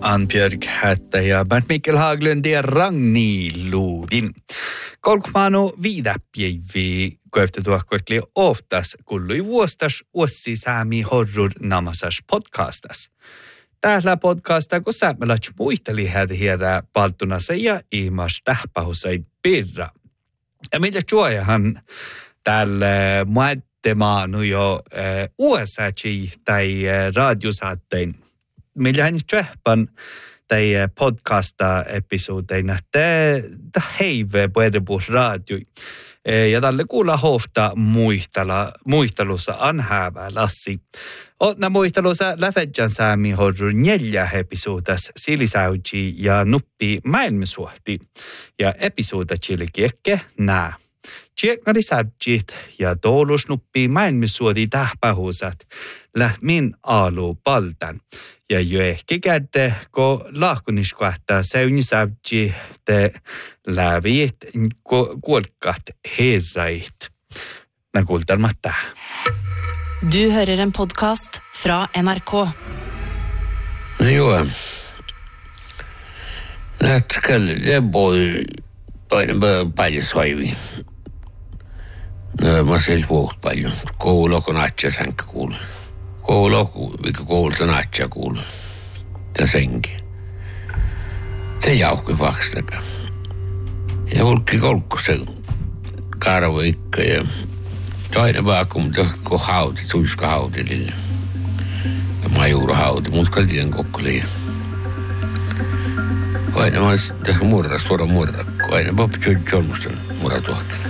Ann-Björg Hätte ja Bernt Mikkel Haglund ja Ragnhild Lodin. Kolkmaanu viidäpjeivi koeftetuakkoikli oftas kullui vuostas uossi saami horror namasas podcastas. Täällä podcasta kun säämälät muisteli herhiärä paltunassa ja ihmas tähpähusai pirra. Ja mitä juojahan täällä muattemaanu jo uosachi tai radiosaattein. Millähän trähpan tai podcasta episodeina te heive puedebus radio. Ja tälle kuulla hofta muistelussa anhäävää lassi. Onna muistelussa läfedjan saami horru 4 episodas silisauji ja nuppi maailmasuhti. Ja episoda chilikieke nää. Tjeknari sabjit ja toulusnuppi maailmasuhti tähpähusat lähmin aalu paltan. Ja jo ehkä kädde, kun lahkuniskohtaa säynisabji te läviit kuolkat herrait. Nä kuultelmatta. Du hører en podcast fra NRK. No joo. Nätkellä det boi toinen paljon soivi. No mä sel puhut paljon. Koulu kun atja sänkä kuulu. Mikä koulta natsia kuuluu. Ja senkin. Se jauhki vakstakaan. Ja hulkki kolkku se karvoikka ja toinen vaakun, kun hauti, tuiska hautilille. Ja majuura hauti, mut kaltien kokkuli. Aina mä tässä murras, tuoda murrakko. Aina mä pitää jolmustan murratuakin.